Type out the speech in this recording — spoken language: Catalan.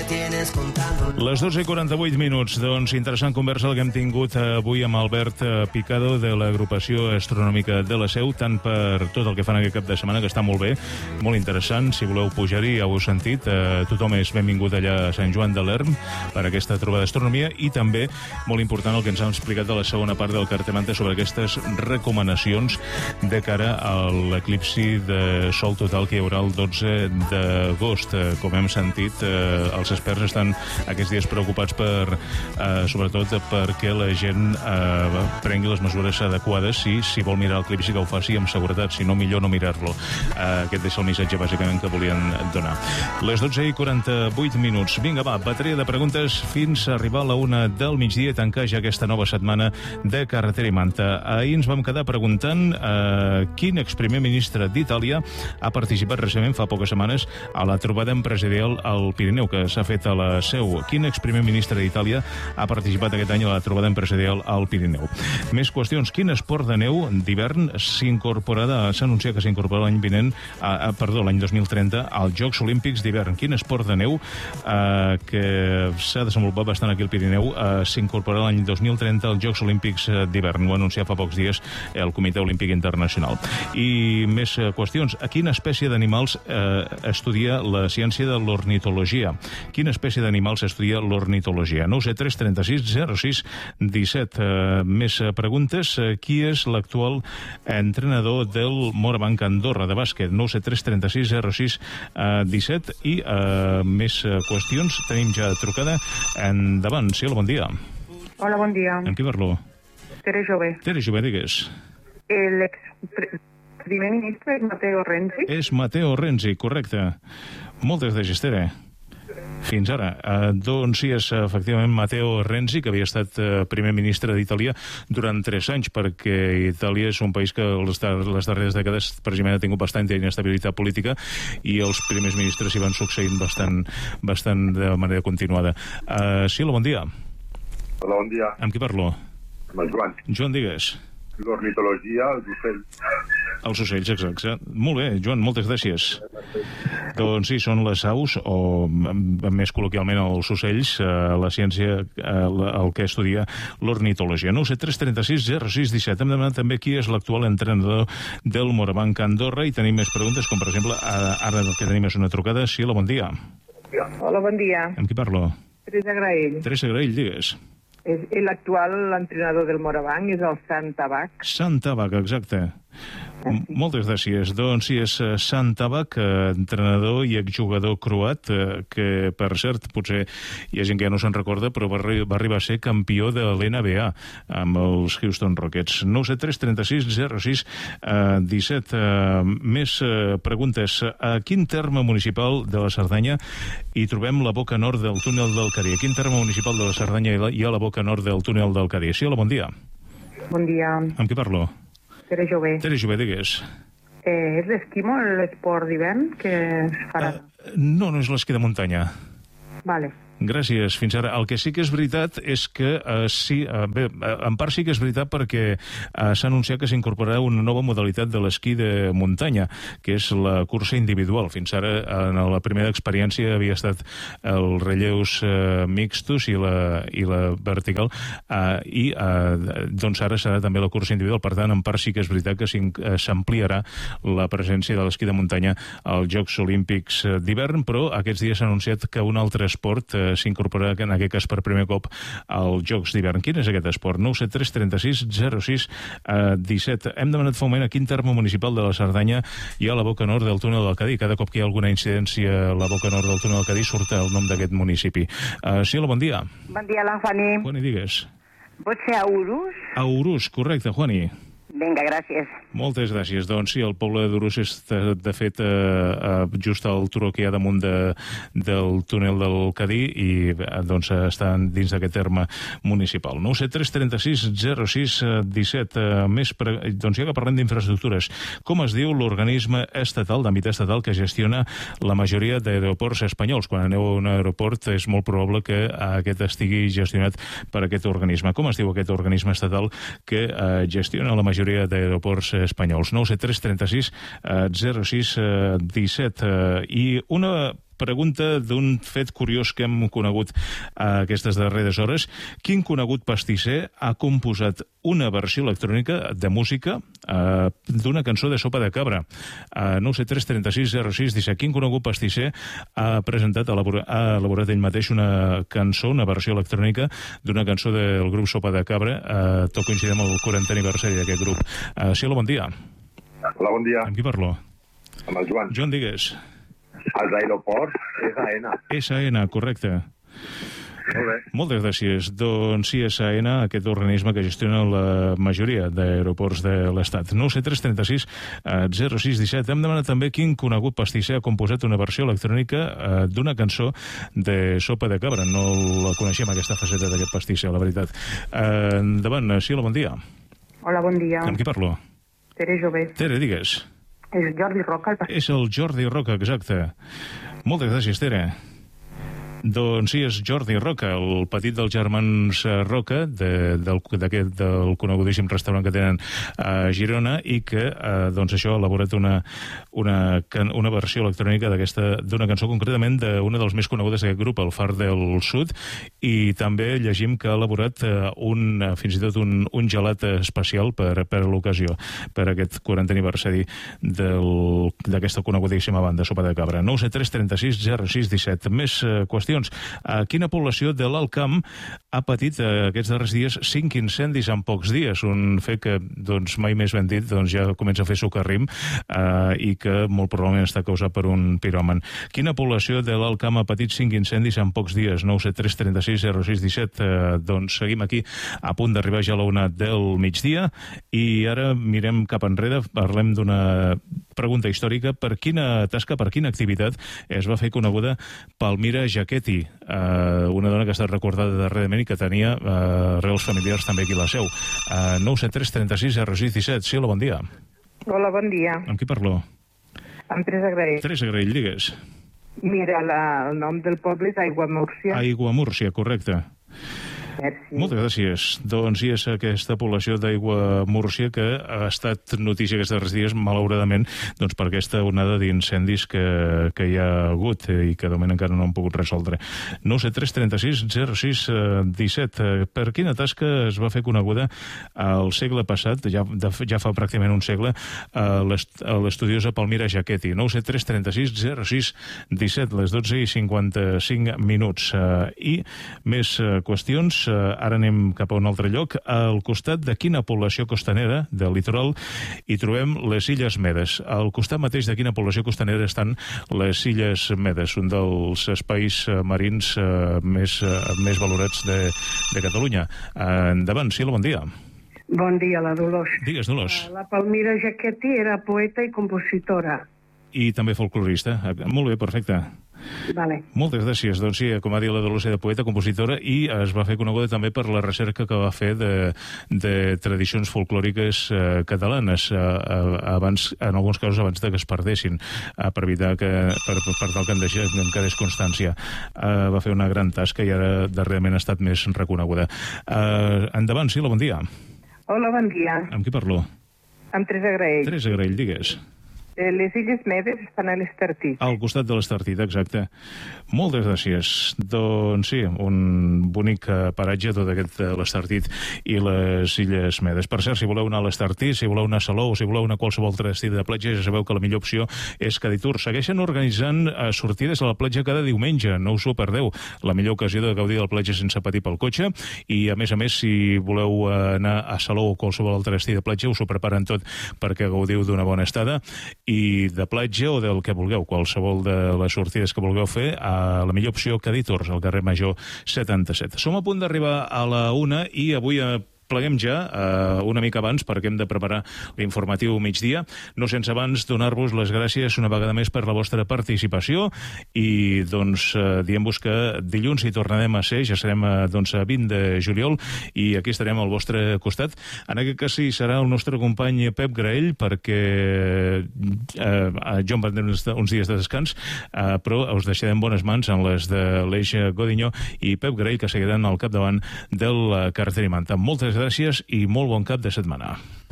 Les 12:48, doncs interessant conversa que hem tingut avui amb Albert Picado de l'agrupació astronòmica de la Seu, tant per tot el que fan aquest cap de setmana, que està molt bé, molt interessant. Si voleu pujar-hi, ja ho heu sentit, tothom és benvingut allà a Sant Joan de l'Erm per aquesta trobada d'astronomia, i també molt important el que ens han explicat a la segona part del Cartemante sobre aquestes recomanacions de cara a l'eclipsi de sol total que hi haurà el 12 d'agost. Com hem sentit, els experts estan aquests dies preocupats sobretot perquè la gent prengui les mesures adequades, si vol mirar l'eclipsi que ho faci amb seguretat, si no, millor no mirar-lo. Aquest és el missatge bàsicament que volien donar. Les 12:48. Vinga, va, bateria de preguntes fins a arribar a la 1 del migdia i tancar ja aquesta nova setmana de Carretera i Manta. Ahir ens vam quedar preguntant quin exprimer ministre d'Itàlia ha participat recentment, fa poques setmanes, a la trobada empresarial al Pirineu, que s'ha fet a la Seu. Quin exprimer ministre d'Itàlia ha participat aquest any a la trobada empresarial al Pirineu? Més qüestions. Quin esport de neu d'hivern s'ha anunciat que s'incorporarà l'any vinent, l'any 2030, als Jocs Olímpics d'hivern? Quin esport de neu que s'ha desenvolupat bastant aquí al Pirineu s'incorporarà l'any 2030 als Jocs Olímpics d'hivern? Ho ha anunciat fa pocs dies el Comitè Olímpic Internacional. I més qüestions. A quina espècie d'animals estudia la ciència de l'ornitologia? Quina espècie d'animals estudia l'ornitologia? 973 36 06 17. Més preguntes. Qui és l'actual entrenador del Morabanc Andorra de bàsquet? 973 36 06 17. I més qüestions. Tenim ja trucada. Endavant. Sí, hola, bon dia. Hola, bon dia. Amb qui parlo? Tere Jove. Tere Jove, digues. L'ex-primer ministre és Matteo Renzi. És Matteo Renzi, correcte. Moltes gràcies, Tere. Fins ara. Doncs sí, és efectivament Matteo Renzi, que havia estat primer ministre d'Itàlia durant 3 anys, perquè Itàlia és un país que les darreres dècades precisament ha tingut bastanta inestabilitat política i els primers ministres s'hi van succeint bastant de manera continuada. Sí, hola, bon dia. Hola, bon dia. Amb qui parlo? Amb el Joan. Joan, digues. L'ornitologia, els ocells. Els ocells, exacte. Molt bé, Joan, moltes gràcies. Doncs sí, són les aus, o més col·loquialment els ocells, la ciència, el que estudia l'ornitologia. 973 36 06 17. Hem demanat també qui és l'actual entrenador del Morabanc Andorra i tenim més preguntes, com per exemple, ara el que tenim és una trucada. Sí, hola, bon dia. Hola, bon dia. Amb qui parlo? Teresa Graell. Teresa Graell, digues. L'actual entrenador del Morabanc és el Sant Tabac. Sant Tabac, exacte. Moltes gràcies. Doncs sí, és Sant Tabac, entrenador i exjugador croat, que per cert, potser hi ha gent que ja no se'n recorda, però va arribar a ser campió de l'NBA amb els Houston Rockets. 973 36 06 17. Més preguntes. A quin terme municipal de la Cerdanya hi trobem la boca nord del túnel del Cadí? A quin terme municipal de la Cerdanya hi ha la boca nord del túnel del Cadí? Sí, hola, bon dia. Bon dia. Amb qui parlo? Tere Jove. Tere Jove, digues. És l'esquí o l'esport d'hivern que es farà? No és l'esquí de muntanya. Vale. Gràcies, fins ara. El que sí que és veritat és que en part sí que és veritat perquè s'ha anunciat que s'incorporarà una nova modalitat de l'esquí de muntanya, que és la cursa individual. Fins ara, en la primera experiència havia estat els relleus mixtos i la vertical, i doncs ara serà també la cursa individual. Per tant, en part sí que és veritat que s'ampliarà la presència de l'esquí de muntanya als Jocs Olímpics d'hivern, però aquests dies s'ha anunciat que un altre esport s'incorporarà en aquest cas per primer cop als Jocs d'hivern. Quin és aquest esport? 973 36 06 17. Hem demanat fa un moment a quin terme municipal de la Cerdanya hi ha la boca nord del túnel del Cadí. Cada cop que hi ha alguna incidència a la boca nord del túnel del Cadí surt el nom d'aquest municipi. Sí, hola, bon dia. Bon dia, la Juani. Juani, digues. Pot ser a Urús? A Urús, correcte, Juani. Vinga, gràcies. Moltes gràcies. Doncs sí, el poble d'Urús és, de fet, just al turó que hi ha damunt del túnel del Cadí i doncs està dins d'aquest terme municipal. 973 36 06 17. Doncs ja que parlem d'infraestructures, com es diu l'organisme estatal, d'àmbit estatal, que gestiona la majoria d'aeroports espanyols? Quan aneu a un aeroport és molt probable que aquest estigui gestionat per aquest organisme. Com es diu aquest organisme estatal que gestiona la majoria d'aeroports espanyols? 973 36 06 17. I una pregunta d'un fet curiós que hem conegut aquestes darreres hores. Quin conegut pastisser ha composat una versió electrònica de música d'una cançó de Sopa de Cabra? 973 36 06 17. Quin conegut pastisser ha presentat, ha elaborat ell mateix una cançó, una versió electrònica d'una cançó del grup Sopa de Cabra, tot coincidint amb el 40è aniversari d'aquest grup. Sí, hola, bon dia. Hola, bon dia. Amb qui parlo? Amb el Joan. Joan, digues. Els aeroports SAN. SAN, correcte. Molt bé. Moltes gràcies. Doncs sí, SAN, aquest organisme que gestiona la majoria d'aeroports de l'Estat. 973 36 06 17. Hem demanat també quin conegut pastisser ha composat una versió electrònica d'una cançó de Sopa de Cabra. No la coneixem, aquesta faceta d'aquest pastisser, la veritat. Endavant, sí, hola, bon dia. Hola, bon dia. Amb qui parlo? Tere Jové. Tere, digues. És Jordi Roca, el pastor. És el Jordi Roca, exacte. Moltes gràcies, Tere. Doncs sí, és Jordi Roca, el petit dels germans Roca, del conegudíssim restaurant que tenen a Girona, i que, doncs això, ha elaborat una versió electrònica d'una cançó, concretament d'una dels més conegudes d'aquest grup, el Far del Sud, i també llegim que ha elaborat fins i tot un gelat especial per l'ocasió, per aquest 40è aniversari d'aquesta conegudíssima banda, Sopa de Cabra. 973 36 06 17. Més qüestions. Quina població de l'Alt Camp ha patit aquests darrers dies 5 incendis en pocs dies? Un fet que, doncs, mai més ben dit, doncs ja comença a fer socarrim i que molt probablement està causat per un piròman. Quina població de l'Alt Camp ha patit 5 incendis en pocs dies? 973 36 06 17. Doncs seguim aquí a punt d'arribar ja a la 1 del migdia i ara mirem cap enrere, parlem d'una pregunta històrica. Per quina tasca, per quina activitat es va fer coneguda Palmira Jaquetti, una dona que ha estat recordada darrerament i que tenia arrels familiars també aquí a la Seu? 973 36 06 17. Sí, hola, bon dia. Hola, bon dia. Amb qui parlo? Amb Teresa Graell. Teresa Graell, digues. Mira, el nom del poble és Aiguamúrcia. Aiguamúrcia, correcte. Merci. Moltes gràcies. Doncs sí, és aquesta població d'Aiguamúrcia que ha estat notícia aquests darrers dies, malauradament, doncs per aquesta onada d'incendis que hi ha hagut i que de moment encara no han pogut resoldre. 973 36 06 17. Per quina tasca es va fer coneguda al segle passat, ja fa pràcticament un segle, l'estudiosa Palmira Jaquetti? 973 36 06 17, les 12:55 minuts. I més qüestions. Ara anem cap a un altre lloc. Al costat de quina població costanera del litoral hi trobem les Illes Medes? Al costat mateix de quina població costanera estan les Illes Medes, un dels espais marins més valorats de Catalunya. Endavant, sí, bon dia. Bon dia, la Dolors. Digues, Dolors. La Palmira Jaquetti era poeta i compositora. I també folclorista. Molt bé, perfecte. Vale. Moltes gràcies. Doncs sí, com ha dit la Dolors, era poeta, compositora, i es va fer coneguda també per la recerca que va fer de tradicions folclòriques catalanes, abans, en alguns casos abans de que es perdessin, per evitar per tal que en quedés constància. Va fer una gran tasca i ara darrerament ha estat més reconeguda. Endavant, sí, bon dia. Hola, bon dia. Amb qui parlo? Amb Teresa Graell. Teresa Graell, digues. Les Illes Medes estan a l'Estartit. Al costat de l'Estartit, exacte. Moltes gràcies. Doncs sí, un bonic paratge tot aquest l'Estartit i les Illes Medes. Per cert, si voleu anar a l'Estartit, si voleu anar a Salou, si voleu anar a qualsevol altre destí de platja, ja sabeu que la millor opció és Caditour. Segueixen organitzant sortides a la platja cada diumenge, no us ho perdeu. La millor ocasió de gaudir de la platja sense patir pel cotxe, i a més, si voleu anar a Salou o qualsevol altre destí de platja, us ho preparen tot perquè gaudiu d'una bona estada i de platja o del que vulgueu, qualsevol de les sortides que vulgueu fer, a la millor opció Caditours, al carrer Major 77. Som a punt d'arribar a la 1 i avui pleguem ja una mica abans perquè hem de preparar l'informatiu migdia, no sense abans donar-vos les gràcies una vegada més per la vostra participació i doncs diem-vos que dilluns hi tornarem a ser, ja serem doncs a 20 de juliol i aquí estarem al vostre costat. En aquest cas sí, serà el nostre company Pep Graell perquè jo em prendré uns dies de descans, però us deixarem bones mans en les de l'Eix Godinyó i Pep Graell, que seguiran al capdavant del Carter i Manta. Moltes gràcies i molt bon cap de setmana.